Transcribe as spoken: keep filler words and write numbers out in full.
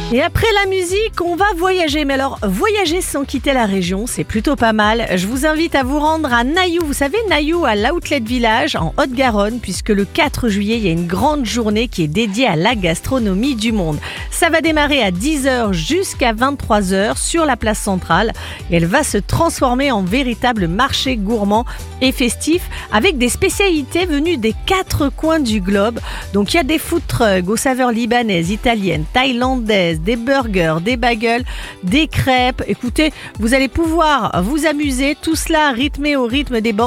Et après la musique, on va voyager. Mais alors, voyager sans quitter la région, c'est plutôt pas mal. Je vous invite à vous rendre à Nailloux. Vous savez, Nailloux, à l'Outlet Village, en Haute-Garonne, puisque le quatre juillet, il y a une grande journée qui est dédiée à la gastronomie du monde. Ça va démarrer à dix heures jusqu'à vingt-trois heures sur la place centrale. Et elle va se transformer en véritable marché gourmand et festif avec des spécialités venues des quatre coins du globe. Donc, il y a des food trucks aux saveurs libanaises, italiennes, thaïlandaises, des burgers, des bagels, des crêpes. Écoutez, vous allez pouvoir vous amuser, tout cela rythmé au rythme des bandes